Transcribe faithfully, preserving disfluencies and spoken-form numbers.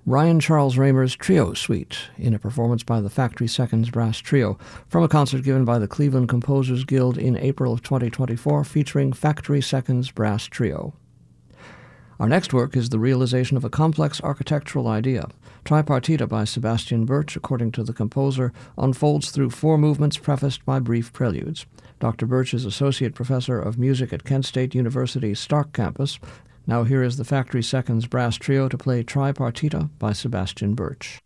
Ryan Charles Raymer's Trio Suite, in a performance by the Factory Seconds Brass Trio, from a concert given by the Cleveland Composers Guild in April of twenty twenty-four, featuring Factory Seconds Brass Trio. Our next work is the realization of a complex architectural idea. Tripartita by Sebastian Birch, according to the composer, unfolds through four movements prefaced by brief preludes. Doctor Birch is Associate Professor of Music at Kent State University's Stark campus. Now here is the Factory Seconds Brass Trio to play Tripartita by Sebastian Birch.